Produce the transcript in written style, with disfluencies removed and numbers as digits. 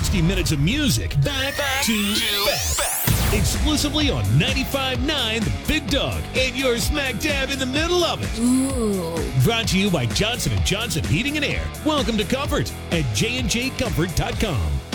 60 minutes of music back to back. Exclusively on 95.9 The Big Dog. And you're smack dab in the middle of it. Ooh. Brought to you by Johnson & Johnson Heating and Air. Welcome to Comfort at jnjcomfort.com.